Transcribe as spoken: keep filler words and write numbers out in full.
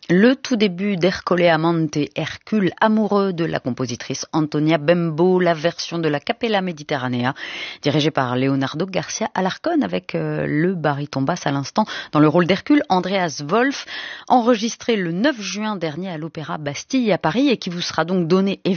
Le tout début d'Ercole Amante, Hercule, amoureux de la compositrice Antonia Bembo, la version de la Capella Mediterranea, dirigée par Leonardo Garcia Alarcón, avec euh, le baryton basse à l'instant dans le rôle d'Hercule, Andreas Wolf, enregistré le neuf juin dernier à l'Opéra Bastille à Paris et qui vous sera donc donné